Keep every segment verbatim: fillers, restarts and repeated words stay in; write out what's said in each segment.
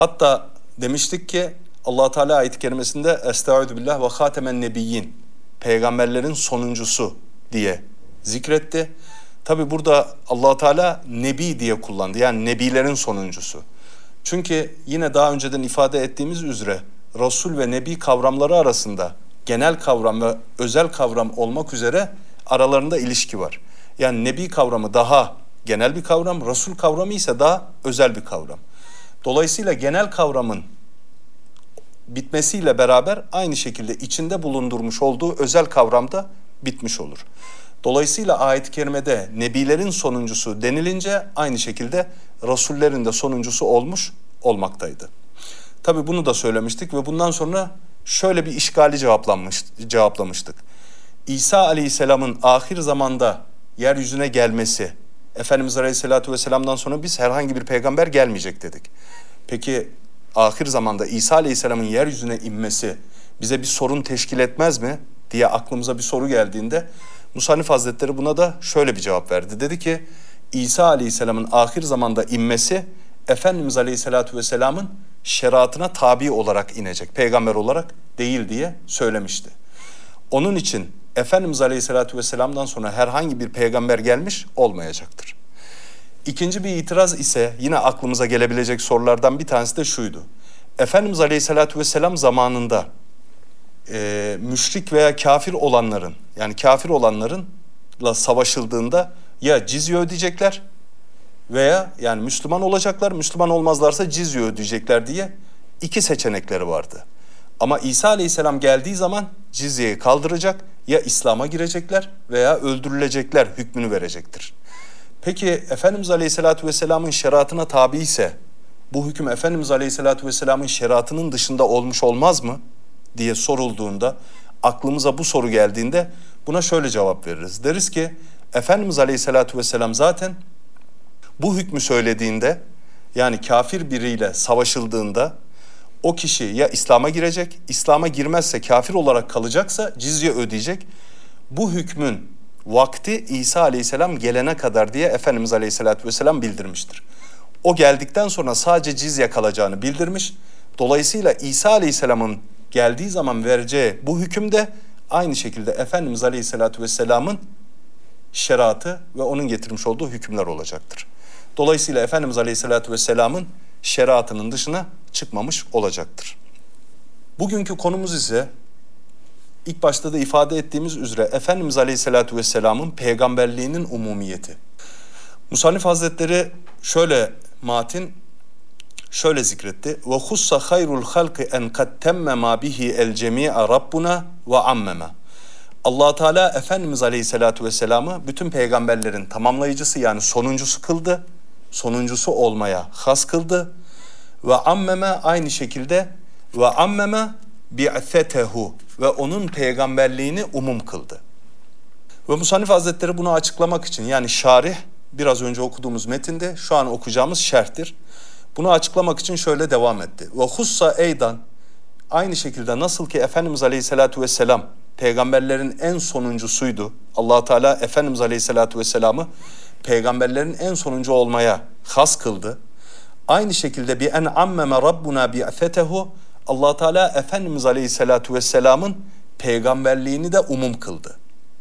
Hatta demiştik ki Allah Teala ayet-i kerimesinde Estaizu billah ve hatemen nebiyyin, peygamberlerin sonuncusu diye zikretti. Tabi burada Allah Teala nebi diye kullandı. Yani nebilerin sonuncusu. Çünkü yine daha önceden ifade ettiğimiz üzere Resul ve Nebi kavramları arasında genel kavram ve özel kavram olmak üzere aralarında ilişki var. Yani Nebi kavramı daha genel bir kavram, Resul kavramı ise daha özel bir kavram. Dolayısıyla genel kavramın bitmesiyle beraber aynı şekilde içinde bulundurmuş olduğu özel kavram da bitmiş olur. Dolayısıyla ayet-i kerimede nebilerin sonuncusu denilince aynı şekilde Resullerin de sonuncusu olmuş olmaktaydı. Tabi bunu da söylemiştik ve bundan sonra şöyle bir işgali cevaplamış, cevaplamıştık. İsa Aleyhisselam'ın ahir zamanda yeryüzüne gelmesi, Efendimiz Aleyhisselatü Vesselam'dan sonra biz herhangi bir peygamber gelmeyecek dedik. Peki ahir zamanda İsa Aleyhisselam'ın yeryüzüne inmesi bize bir sorun teşkil etmez mi diye aklımıza bir soru geldiğinde Musannif Hazretleri buna da şöyle bir cevap verdi. Dedi ki İsa Aleyhisselam'ın ahir zamanda inmesi Efendimiz Aleyhisselatü Vesselam'ın şeriatına tabi olarak inecek, peygamber olarak değil diye söylemişti. Onun için Efendimiz Aleyhisselatü Vesselam'dan sonra herhangi bir peygamber gelmiş olmayacaktır. İkinci bir itiraz ise yine aklımıza gelebilecek sorulardan bir tanesi de şuydu. Efendimiz Aleyhisselatü Vesselam zamanında e, müşrik veya kafir olanların, yani kafir olanlarınla savaşıldığında ya cizye ödeyecekler veya yani Müslüman olacaklar, Müslüman olmazlarsa cizye ödeyecekler diye iki seçenekleri vardı. Ama İsa Aleyhisselam geldiği zaman cizyeyi kaldıracak, ya İslam'a girecekler veya öldürülecekler hükmünü verecektir. Peki Efendimiz Aleyhisselatü Vesselam'ın şeriatına tabi ise bu hüküm Efendimiz Aleyhisselatü Vesselam'ın şeriatının dışında olmuş olmaz mı diye sorulduğunda, aklımıza bu soru geldiğinde buna şöyle cevap veririz. Deriz ki Efendimiz Aleyhisselatü Vesselam zaten bu hükmü söylediğinde, yani kafir biriyle savaşıldığında o kişi ya İslam'a girecek, İslam'a girmezse kafir olarak kalacaksa cizye ödeyecek. Bu hükmün vakti İsa Aleyhisselam gelene kadar diye Efendimiz Aleyhisselatü Vesselam bildirmiştir. O geldikten sonra sadece cizye kalacağını bildirmiş. Dolayısıyla İsa Aleyhisselam'ın geldiği zaman vereceği bu hüküm de aynı şekilde Efendimiz Aleyhisselatü Vesselam'ın şeriatı ve onun getirmiş olduğu hükümler olacaktır. Dolayısıyla Efendimiz Aleyhisselatü Vesselam'ın şeriatının dışına çıkmamış olacaktır. Bugünkü konumuz ise ilk başta da ifade ettiğimiz üzere Efendimiz Aleyhisselatü Vesselam'ın peygamberliğinin umumiyeti. Musannif Hazretleri şöyle matin şöyle zikretti. Ve hussa hayrul halqi en kad temme ma bihi el cemi'a rabbuna ve ammema. Allah Teala Efendimiz Aleyhisselatü Vesselam'ı bütün peygamberlerin tamamlayıcısı, yani sonuncusu kıldı. Sonuncusu olmaya has kıldı. Ve ammeme aynı şekilde ve ammeme bi'setehu ve onun peygamberliğini umum kıldı. Ve Musannif Hazretleri bunu açıklamak için, yani şarih biraz önce okuduğumuz metinde şu an okuyacağımız şerhtir. Bunu açıklamak için şöyle devam etti. Ve hussa eydan, aynı şekilde nasıl ki Efendimiz Aleyhisselatü Vesselam peygamberlerin en sonuncusuydu. Allah Teala Efendimiz Aleyhisselatü Vesselam'ı peygamberlerin en sonuncu olmaya has kıldı. Aynı şekilde bi en ammeme rabbuna bi'setehu, Allah Teala Efendimiz Aleyhisselatü Vesselam'ın peygamberliğini de umum kıldı.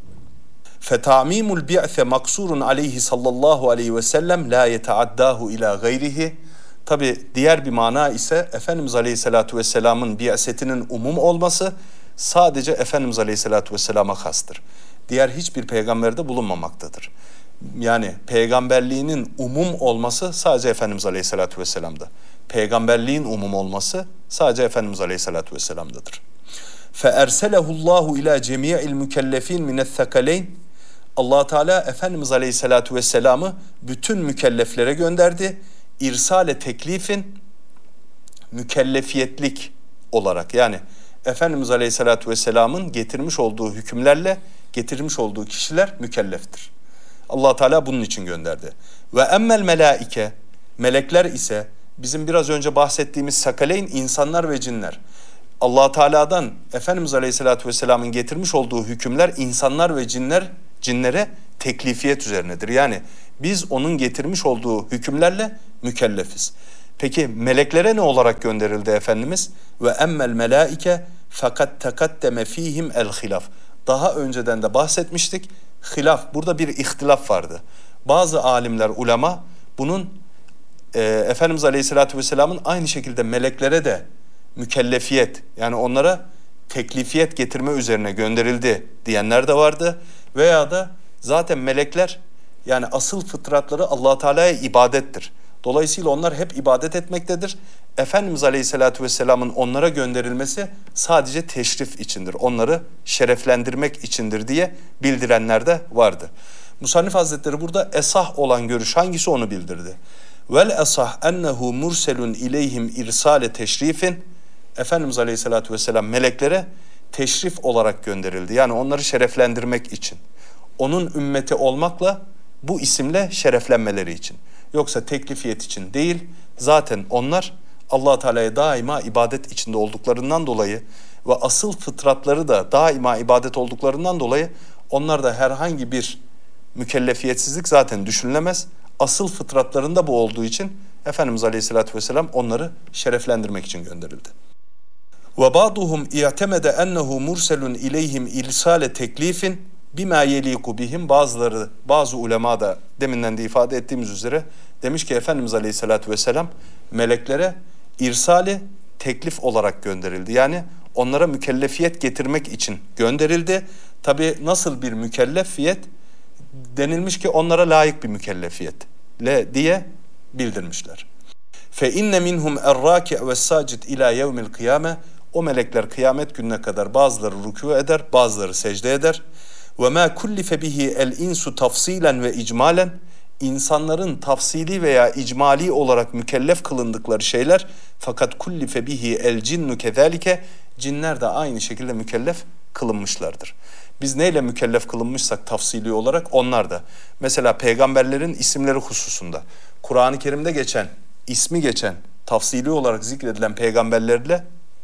Fetamimul bi'se maksurun aleyhi sallallahu aleyhi ve sellem la yeteaddahu ila gayrihi. Tabi diğer bir mana ise Efendimiz Aleyhisselatü Vesselam'ın bi'setinin umum olması sadece Efendimiz Aleyhisselatü Vesselam'a hastır. Diğer hiçbir peygamberde bulunmamaktadır. Yani peygamberliğinin umum olması sadece Efendimiz Aleyhisselatü Vesselam'da. Peygamberliğin umum olması sadece Efendimiz Aleyhisselatü Vesselam'dadır. فَاَرْسَلَهُ اللّٰهُ اِلَى جَمِيعِ الْمُكَلَّف۪ينَ مِنَ الثَّقَلَيْنِ. Allah Teala Efendimiz Aleyhisselatü Vesselam'ı bütün mükelleflere gönderdi. İrsale teklifin mükellefiyetlik olarak, yani Efendimiz Aleyhisselatü Vesselam'ın getirmiş olduğu hükümlerle getirmiş olduğu kişiler mükelleftir. Allah Teala bunun için gönderdi. Ve emmel melaike, melekler ise bizim biraz önce bahsettiğimiz sakaleyn, insanlar ve cinler. Allah Teala'dan Efendimiz Aleyhisselatü Vesselam'ın getirmiş olduğu hükümler insanlar ve cinler cinlere teklifiyet üzerinedir. Yani biz onun getirmiş olduğu hükümlerle mükellefiz. Peki meleklere ne olarak gönderildi Efendimiz? Ve emmel melaike fakat tekaddeme fihim el hilaf. Daha önceden de bahsetmiştik. Hilaf, burada bir ihtilaf vardı. Bazı alimler, ulema bunun e, Efendimiz Aleyhisselatü Vesselam'ın aynı şekilde meleklere de mükellefiyet, yani onlara teklifiyet getirme üzerine gönderildi diyenler de vardı. Veya da zaten melekler, yani asıl fıtratları Allah Teala'ya ibadettir. Dolayısıyla onlar hep ibadet etmektedir. Efendimiz Aleyhisselatü Vesselam'ın onlara gönderilmesi sadece teşrif içindir. Onları şereflendirmek içindir diye bildirenler de vardı. Musannif Hazretleri burada esah olan görüş hangisi onu bildirdi. Vel esah ennehu murselun ileyhim irsale teşrifin. Efendimiz Aleyhisselatü Vesselam meleklere teşrif olarak gönderildi. Yani onları şereflendirmek için. Onun ümmeti olmakla bu isimle şereflenmeleri için. Yoksa teklifiyet için değil. Zaten onlar Allah Teala'ya daima ibadet içinde olduklarından dolayı ve asıl fıtratları da daima ibadet olduklarından dolayı onlarda herhangi bir mükellefiyetsizlik zaten düşünülemez. Asıl fıtratlarında bu olduğu için Efendimiz Aleyhisselatü Vesselam onları şereflendirmek için gönderildi. Ve ba'duhum i'temede ennehu murselun ileyhim ilsale teklifin bima yeliku bihim. Bazıları, bazı ulema da deminden de ifade ettiğimiz üzere demiş ki Efendimiz Aleyhisselatü Vesselam meleklere irsali teklif olarak gönderildi. Yani onlara mükellefiyet getirmek için gönderildi. Tabi nasıl bir mükellefiyet? Denilmiş ki onlara layık bir mükellefiyet diye bildirmişler. Fe inne minhum er-raki ve's-sacid ila yevmil kıyame. O melekler kıyamet gününe kadar bazıları rükû eder, bazıları secde eder. Ve ma kullife bihi el-insu tafsilen ve icmalen. İnsanların tafsili veya icmali olarak mükellef kılındıkları şeyler, fakat kullife bihi el-cinnu kezalike. Cinler de aynı şekilde mükellef kılınmışlardır. Biz neyle mükellef kılınmışsak tafsili olarak onlar da. Mesela peygamberlerin isimleri hususunda Kur'an-ı Kerim'de geçen, ismi geçen, tafsili olarak zikredilen peygamberlerle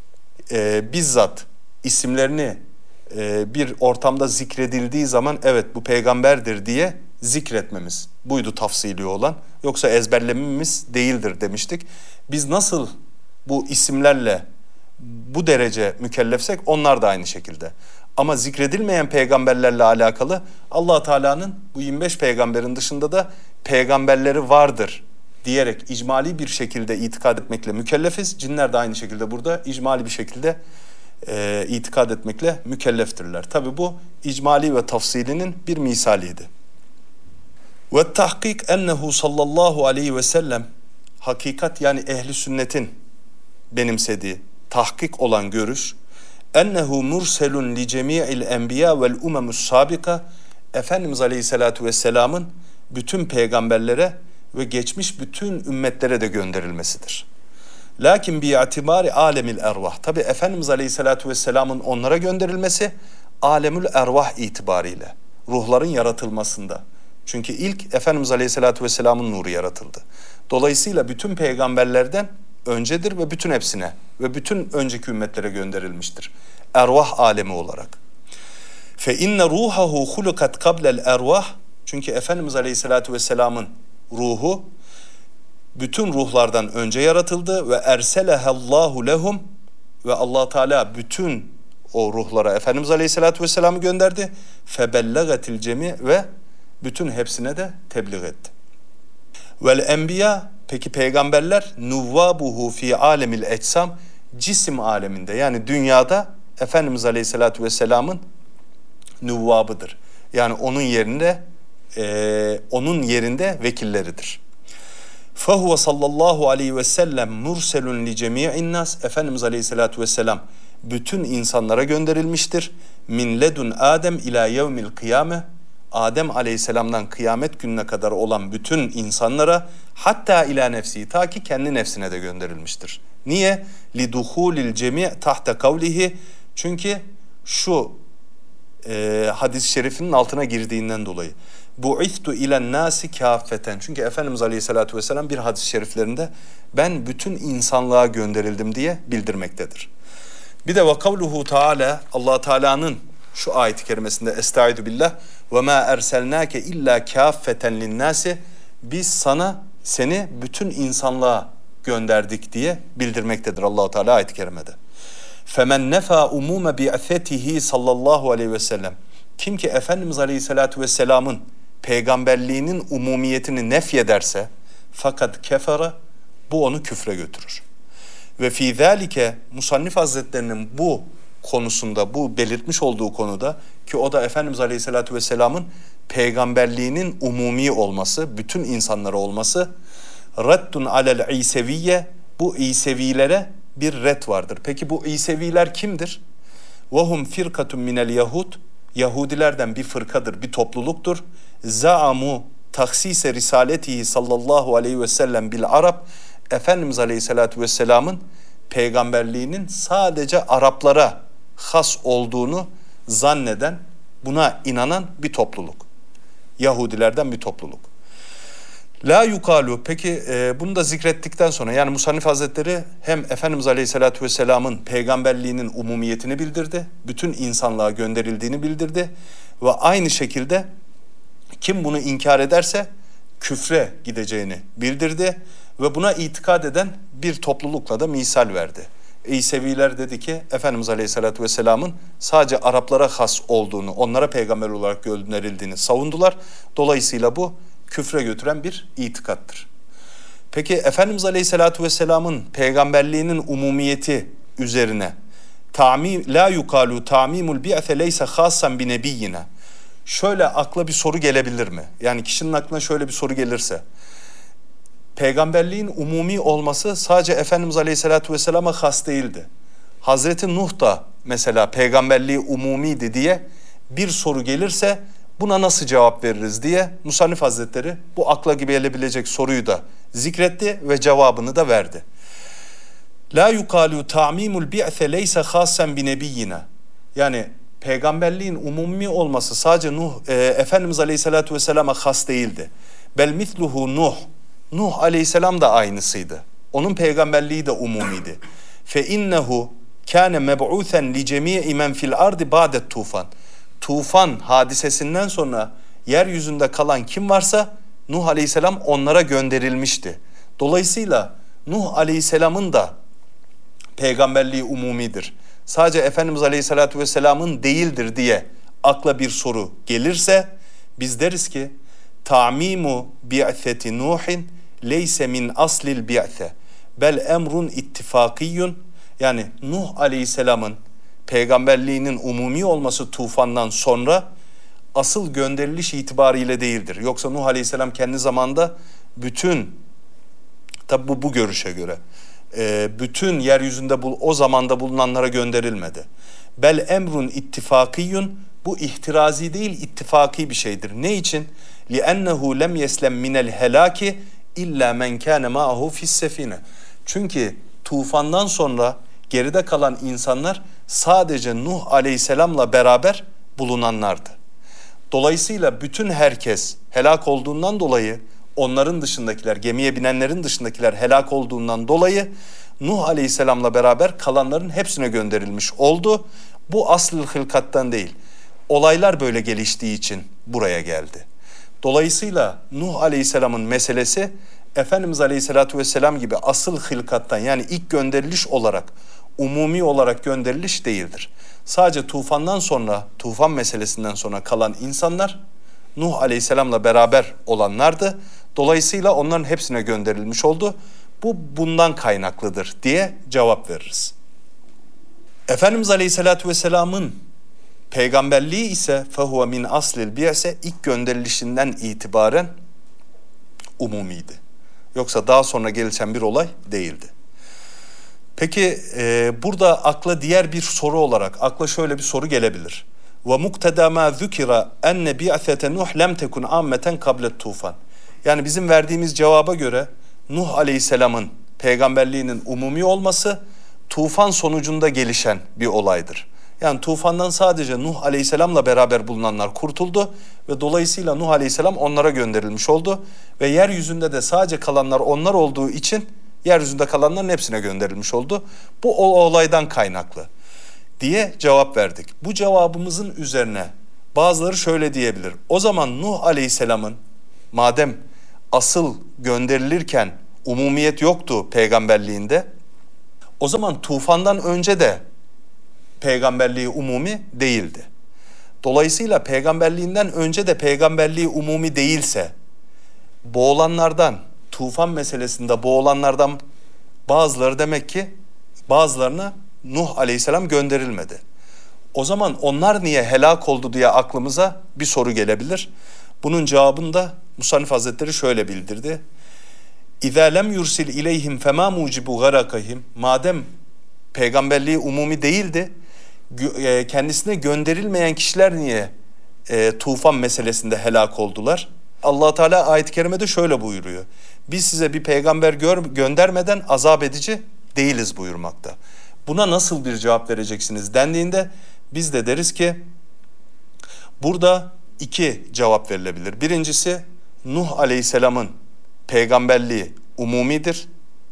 e, bizzat isimlerini e, bir ortamda zikredildiği zaman evet bu peygamberdir diye zikretmemiz. Buydu tafsili olan. Yoksa ezberlememiz değildir demiştik. Biz nasıl bu isimlerle bu derece mükellefsek onlar da aynı şekilde. Ama zikredilmeyen peygamberlerle alakalı Allah Teala'nın bu yirmi beş peygamberin dışında da peygamberleri vardır diyerek icmali bir şekilde itikad etmekle mükellefiz. Cinler de aynı şekilde burada icmali bir şekilde e, itikad etmekle mükelleftirler. Tabi bu icmali ve tafsilinin bir misaliydi. Ve tahkik ennehu sallallahu aleyhi ve sellem, hakikat yani ehli sünnetin benimsediği tahkik olan görüş, ennehu murselun li cemi'il enbiya vel umemus sabika. Efendimiz Aleyhisselatü Vesselam'ın bütün peygamberlere ve geçmiş bütün ümmetlere de gönderilmesidir. Lakin bi'atibari alemil ervah. Tabi Efendimiz Aleyhisselatü Vesselam'ın onlara gönderilmesi alemül ervah itibariyle, ruhların yaratılmasında. Çünkü ilk Efendimiz Aleyhisselatü Vesselam'ın nuru yaratıldı. Dolayısıyla bütün peygamberlerden öncedir ve bütün hepsine ve bütün önceki ümmetlere gönderilmiştir. Ervah alemi olarak. Fe inne ruhahu hulukat qabla'l ervah. Çünkü Efendimiz Aleyhisselatü Vesselam'ın ruhu bütün ruhlardan önce yaratıldı ve erselehallahu lehum, ve Allah Teala bütün o ruhlara Efendimiz Aleyhisselatü Vesselam'ı gönderdi. Febellegatil cemi, ve bütün hepsine de tebliğ etti. Vel enbiya, peki peygamberler nuvvabuhu fi alemil eczam, cisim aleminde yani dünyada Efendimiz Aleyhisselatü Vesselam'ın nuvvabıdır. Yani onun yerinde e, onun yerinde vekilleridir. Fehuve sallallahu aleyhi ve sellem murselun li cemi'in nas. Efendimiz Aleyhisselatü Vesselam bütün insanlara gönderilmiştir. Min ledun Adem ila yevmil kıyame. Adem Aleyhisselam'dan kıyamet gününe kadar olan bütün insanlara, hatta ila nefsi, ta ki kendi nefsine de gönderilmiştir. Niye? Liduhulil cemi' tahta kavlihi. Çünkü şu e, hadis-i şerifinin altına girdiğinden dolayı. Bu'ithtu ilen nasi kâffeten. Çünkü Efendimiz Aleyhisselatü Vesselam bir hadis-i şeriflerinde ben bütün insanlığa gönderildim diye bildirmektedir. Bir de ve kavluhu Teala, Allah Teala'nın şu ayet-i kerimesinde estaizu billah ve ma erselnake illa kâffeten linnâsi, biz sana seni bütün insanlığa gönderdik diye bildirmektedir Allah-u Teala ayet-i kerimede. Femen nefa umume bi'setihi sallallahu aleyhi ve sellem. Kim ki Efendimiz Aleyhisselatü Vesselam'ın peygamberliğinin umumiyetini nefyederse fakat kefere, bu onu küfre götürür. Ve fî zâlike Musannif Hazretlerinin bu konusunda, bu belirtmiş olduğu konuda ki o da Efendimiz Aleyhisselatü Vesselam'ın peygamberliğinin umumi olması, bütün insanlara olması, reddun alel İseviyye, bu İsevilere bir red vardır. Peki bu İseviler kimdir? Vahum firkatun minel Yahud, Yahudilerden bir fırkadır, bir topluluktur. Zaamu taksise risaletihi sallallahu aleyhi ve sellem bil Arab, Efendimiz Aleyhisselatü Vesselam'ın peygamberliğinin sadece Araplara has olduğunu zanneden, buna inanan bir topluluk. Yahudilerden bir topluluk. La yukalu, peki e, bunu da zikrettikten sonra, yani Musannif Hazretleri hem Efendimiz Aleyhisselatü Vesselam'ın peygamberliğinin umumiyetini bildirdi, bütün insanlığa gönderildiğini bildirdi ve aynı şekilde kim bunu inkar ederse küfre gideceğini bildirdi ve buna itikad eden bir toplulukla da misal verdi. İseviler dedi ki Efendimiz Aleyhisselatü Vesselam'ın sadece Araplara has olduğunu, onlara peygamber olarak gönderildiğini savundular. Dolayısıyla bu küfre götüren bir itikattır. Peki Efendimiz Aleyhisselatü Vesselam'ın peygamberliğinin umumiyeti üzerine ta'mim la yukalu ta'mimul bi'se leyse hassan bi nebiyyina. Şöyle akla bir soru gelebilir mi? Yani kişinin aklına şöyle bir soru gelirse, peygamberliğin umumi olması sadece Efendimiz Aleyhisselatü Vesselam'a has değildi. Hazreti Nuh da mesela peygamberliği umumiydi diye bir soru gelirse buna nasıl cevap veririz diye Musannif Hazretleri bu akla gibi gelebilecek soruyu da zikretti ve cevabını da verdi. La yukalu ta'mimul bi'se leyse hassen bi nebiyyina. Yani peygamberliğin umumi olması sadece Nuh, e, Efendimiz Aleyhisselatü Vesselam'a has değildi. Bel misluhu Nuh. Nuh Aleyhisselam da aynısıydı. Onun peygamberliği de umumiydi. Fe innehu kâne meb'ûthen li cemî'i men fil ardı ba'de tufan. Tufan hadisesinden sonra yeryüzünde kalan kim varsa Nuh Aleyhisselam onlara gönderilmişti. Dolayısıyla Nuh Aleyhisselam'ın da peygamberliği umumidir. Sadece Efendimiz Aleyhisselatü Vesselam'ın değildir diye akla bir soru gelirse biz deriz ki ta'mimu bi'seti Nuhin leyse min aslil bi'se bel emrun ittifakiyyun. Yani Nuh Aleyhisselam'ın peygamberliğinin umumi olması tufandan sonra asıl gönderiliş itibariyle değildir. Yoksa Nuh Aleyhisselam kendi zamanında bütün, tabi bu, bu görüşe göre e, bütün yeryüzünde bul, o zamanda bulunanlara gönderilmedi. Bel emrun ittifakiyyun, bu ihtirazi değil ittifaki bir şeydir. Ne için? لِأَنَّهُ لَمْ يَسْلَمْ مِنَ الْهَلَاكِ اِلَّا مَنْ كَانَ مَعَهُ فِي السَّفِينَ. Çünkü tufandan sonra geride kalan insanlar sadece Nuh Aleyhisselam'la beraber bulunanlardı. Dolayısıyla bütün herkes helak olduğundan dolayı, onların dışındakiler, gemiye binenlerin dışındakiler helak olduğundan dolayı Nuh Aleyhisselam'la beraber kalanların hepsine gönderilmiş oldu. Bu asıl hılkattan değil. Olaylar böyle geliştiği için buraya geldi. Dolayısıyla Nuh Aleyhisselam'ın meselesi Efendimiz Aleyhisselatü Vesselam gibi asıl hılkattan, yani ilk gönderiliş olarak, umumi olarak gönderiliş değildir. Sadece tufandan sonra, tufan meselesinden sonra kalan insanlar Nuh Aleyhisselam'la beraber olanlardı. Dolayısıyla onların hepsine gönderilmiş oldu. Bu bundan kaynaklıdır diye cevap veririz. Efendimiz Aleyhisselatü Vesselam'ın peygamberliği ise fehuve min aslil bi'se ilk gönderilişinden itibaren umumiydi. Yoksa daha sonra gelişen bir olay değildi. Peki e, burada akla diğer bir soru olarak akla şöyle bir soru gelebilir. Ve mukteda ma zukira enne bi'sete Nuh lem tekun ammeten kablet tufan. Yani bizim verdiğimiz cevaba göre Nuh Aleyhisselam'ın peygamberliğinin umumi olması tufan sonucunda gelişen bir olaydır. Yani tufandan sadece Nuh Aleyhisselam'la beraber bulunanlar kurtuldu ve dolayısıyla Nuh Aleyhisselam onlara gönderilmiş oldu ve yeryüzünde de sadece kalanlar onlar olduğu için yeryüzünde kalanların hepsine gönderilmiş oldu. Bu o olaydan kaynaklı diye cevap verdik. Bu cevabımızın üzerine bazıları şöyle diyebilir. O zaman Nuh Aleyhisselam'ın madem asıl gönderilirken umumiyet yoktu peygamberliğinde. O zaman tufandan önce de peygamberliği umumi değildi. Dolayısıyla peygamberliğinden önce de peygamberliği umumi değilse, boğulanlardan, tufan meselesinde boğulanlardan bazıları demek ki bazılarına Nuh Aleyhisselam gönderilmedi. O zaman onlar niye helak oldu diye aklımıza bir soru gelebilir. Bunun cevabını da Musannif Hazretleri şöyle bildirdi. İzâ lem yursil ileyhim femâ mucibu garakahim. Madem peygamberliği umumi değildi, kendisine gönderilmeyen kişiler niye e, tufan meselesinde helak oldular? Allah Teala ayet-i kerimede şöyle buyuruyor. Biz size bir peygamber gör, göndermeden azap edici değiliz buyurmakta. Buna nasıl bir cevap vereceksiniz dendiğinde biz de deriz ki burada iki cevap verilebilir. Birincisi Nuh Aleyhisselam'ın peygamberliği umumidir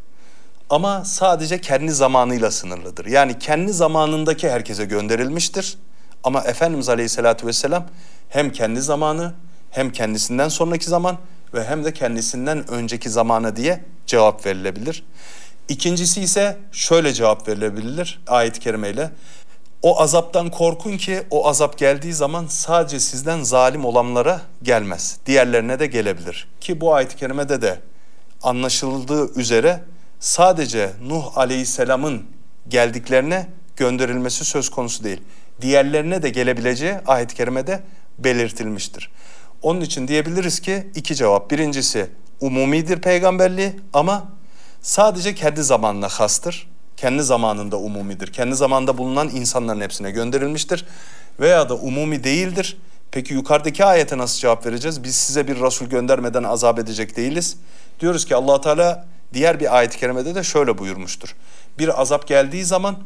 ama sadece kendi zamanıyla sınırlıdır. Yani kendi zamanındaki herkese gönderilmiştir. Ama Efendimiz Aleyhisselatü Vesselam hem kendi zamanı hem kendisinden sonraki zaman ve hem de kendisinden önceki zamana diye cevap verilebilir. İkincisi ise şöyle cevap verilebilir ayet-i kerimeyle. O azaptan korkun ki o azap geldiği zaman sadece sizden zalim olanlara gelmez. Diğerlerine de gelebilir. Ki bu ayet-i kerimede de anlaşıldığı üzere sadece Nuh Aleyhisselam'ın geldiklerine gönderilmesi söz konusu değil. Diğerlerine de gelebileceği ayet-i kerimede belirtilmiştir. Onun için diyebiliriz ki iki cevap. Birincisi umumidir peygamberliği ama sadece kendi zamanına hastır. Kendi zamanında umumidir. Kendi zamanında bulunan insanların hepsine gönderilmiştir. Veya da umumi değildir. Peki yukarıdaki ayete nasıl cevap vereceğiz? Biz size bir Resul göndermeden azap edecek değiliz. Diyoruz ki Allah Teala diğer bir ayet-i kerimede de şöyle buyurmuştur. Bir azap geldiği zaman,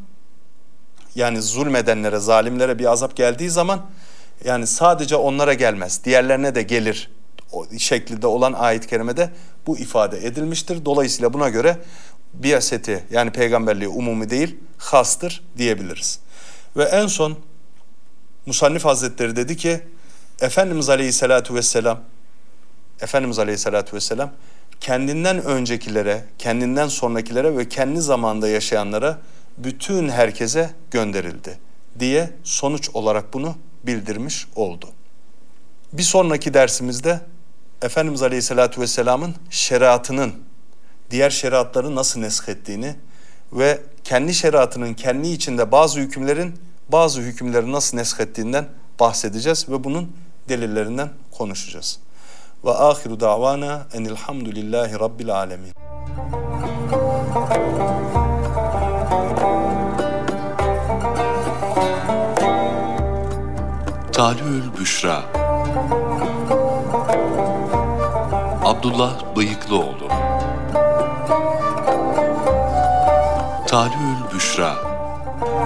yani zulmedenlere, zalimlere bir azap geldiği zaman yani sadece onlara gelmez, diğerlerine de gelir şeklinde olan ayet-i kerimede bu ifade edilmiştir. Dolayısıyla buna göre biaseti yani peygamberliği umumi değil, hastır diyebiliriz. Ve en son Musannif Hazretleri dedi ki Efendimiz Aleyhisselatü Vesselam Efendimiz Aleyhisselatü Vesselam kendinden öncekilere, kendinden sonrakilere ve kendi zamanında yaşayanlara bütün herkese gönderildi diye sonuç olarak bunu bildirmiş oldu. Bir sonraki dersimizde Efendimiz Aleyhisselatü Vesselam'ın şeriatının diğer şeriatları nasıl neskhettiğini ve kendi şeriatının kendi içinde bazı hükümlerin bazı hükümleri nasıl neskhettiğinden bahsedeceğiz ve bunun delillerinden konuşacağız. Ve ahiru davana enilhamdülillahi rabbil alemin. Talü'ül Büşra Abdullah Bıyıklıoğlu Talü'ül Büşra